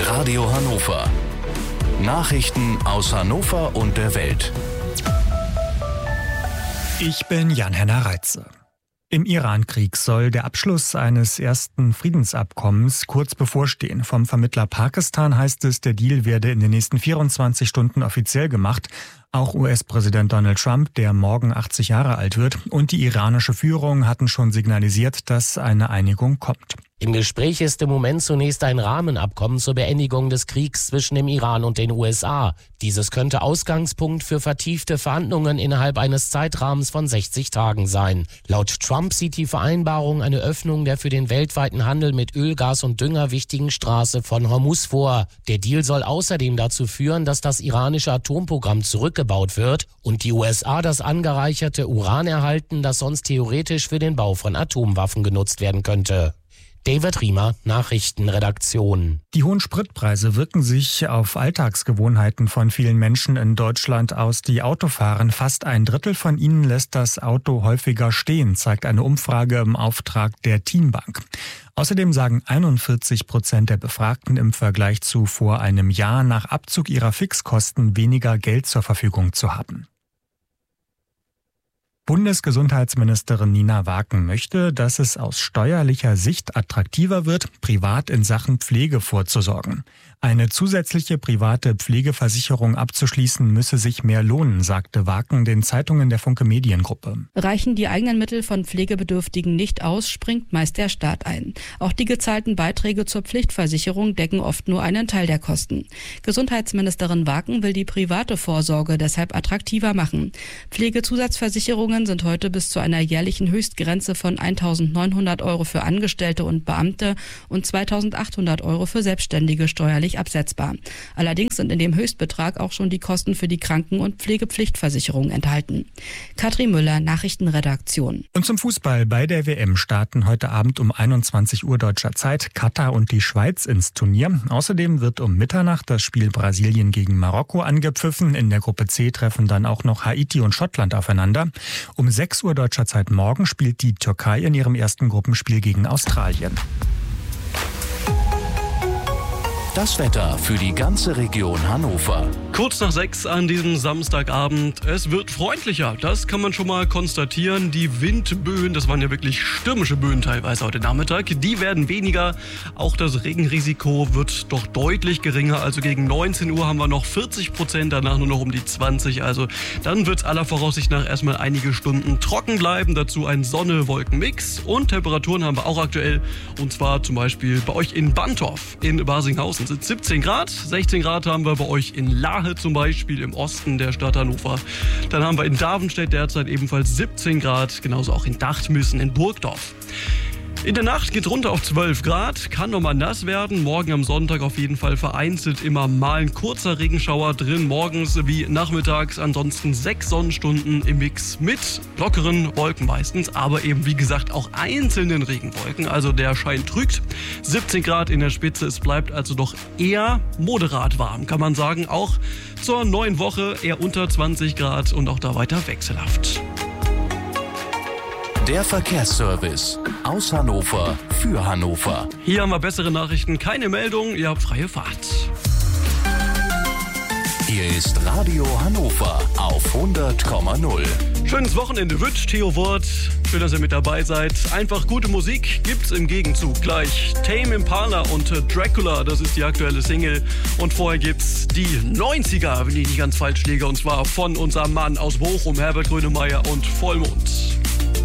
Radio Hannover. Nachrichten aus Hannover und der Welt. Ich bin Jan-Henner Reitze. Im Iran-Krieg soll der Abschluss eines ersten Friedensabkommens kurz bevorstehen. Vom Vermittler Pakistan heißt es, der Deal werde in den nächsten 24 Stunden offiziell gemacht. Auch US-Präsident Donald Trump, der morgen 80 Jahre alt wird, und die iranische Führung hatten schon signalisiert, dass eine Einigung kommt. Im Gespräch ist im Moment zunächst ein Rahmenabkommen zur Beendigung des Kriegs zwischen dem Iran und den USA. Dieses könnte Ausgangspunkt für vertiefte Verhandlungen innerhalb eines Zeitrahmens von 60 Tagen sein. Laut Trump sieht die Vereinbarung eine Öffnung der für den weltweiten Handel mit Öl, Gas und Dünger wichtigen Straße von Hormuz vor. Der Deal soll außerdem dazu führen, dass das iranische Atomprogramm zurückgebaut wird und die USA das angereicherte Uran erhalten, das sonst theoretisch für den Bau von Atomwaffen genutzt werden könnte. David Riemer, Nachrichtenredaktion. Die hohen Spritpreise wirken sich auf Alltagsgewohnheiten von vielen Menschen in Deutschland aus, die Auto fahren. Fast ein Drittel von ihnen lässt das Auto häufiger stehen, zeigt eine Umfrage im Auftrag der Teambank. Außerdem sagen 41% der Befragten im Vergleich zu vor einem Jahr nach Abzug ihrer Fixkosten weniger Geld zur Verfügung zu haben. Bundesgesundheitsministerin Nina Waken möchte, dass es aus steuerlicher Sicht attraktiver wird, privat in Sachen Pflege vorzusorgen. Eine zusätzliche private Pflegeversicherung abzuschließen, müsse sich mehr lohnen, sagte Waken den Zeitungen der Funke Mediengruppe. Reichen die eigenen Mittel von Pflegebedürftigen nicht aus, springt meist der Staat ein. Auch die gezahlten Beiträge zur Pflichtversicherung decken oft nur einen Teil der Kosten. Gesundheitsministerin Waken will die private Vorsorge deshalb attraktiver machen. Pflegezusatzversicherungen sind heute bis zu einer jährlichen Höchstgrenze von 1.900 € für Angestellte und Beamte und 2.800 € für Selbstständige steuerlich absetzbar. Allerdings sind in dem Höchstbetrag auch schon die Kosten für die Kranken- und Pflegepflichtversicherung enthalten. Katrin Müller, Nachrichtenredaktion. Und zum Fußball. Bei der WM starten heute Abend um 21 Uhr deutscher Zeit Katar und die Schweiz ins Turnier. Außerdem wird um Mitternacht das Spiel Brasilien gegen Marokko angepfiffen. In der Gruppe C treffen dann auch noch Haiti und Schottland aufeinander. Um 6 Uhr deutscher Zeit morgen spielt die Türkei in ihrem ersten Gruppenspiel gegen Australien. Das Wetter für die ganze Region Hannover. Kurz nach 6 an diesem Samstagabend. Es wird freundlicher, das kann man schon mal konstatieren. Die Windböen, das waren ja wirklich stürmische Böen teilweise heute Nachmittag, die werden weniger. Auch das Regenrisiko wird doch deutlich geringer. Also gegen 19 Uhr haben wir noch 40%, danach nur noch um die 20. Also dann wird es aller Voraussicht nach erstmal einige Stunden trocken bleiben. Dazu ein Sonne-Wolken-Mix und Temperaturen haben wir auch aktuell. Und zwar zum Beispiel bei euch in Bantorf, in Barsinghausen sind 17 Grad. 16 Grad haben wir bei euch in Lahe zum Beispiel im Osten der Stadt Hannover. Dann haben wir in Davenstedt derzeit ebenfalls 17 Grad, genauso auch in Dachtmüssen in Burgdorf. In der Nacht geht runter auf 12 Grad, kann nochmal nass werden. Morgen am Sonntag auf jeden Fall vereinzelt immer mal ein kurzer Regenschauer drin. Morgens wie nachmittags ansonsten 6 Sonnenstunden im Mix mit lockeren Wolken meistens. Aber eben wie gesagt auch einzelnen Regenwolken. Also der Schein trügt. 17 Grad in der Spitze. Es bleibt also doch eher moderat warm, kann man sagen. Auch zur neuen Woche eher unter 20 Grad und auch da weiter wechselhaft. Der Verkehrsservice aus Hannover für Hannover. Hier haben wir bessere Nachrichten, keine Meldung, ihr habt freie Fahrt. Hier ist Radio Hannover auf 100,0. Schönes Wochenende wünscht Theo Wort. Schön, dass ihr mit dabei seid. Einfach gute Musik gibt's im Gegenzug gleich. Tame Impala und Dracula, das ist die aktuelle Single. Und vorher gibt's die 90er, wenn ich nicht ganz falsch liege. Und zwar von unserem Mann aus Bochum, Herbert Grönemeyer und Vollmond.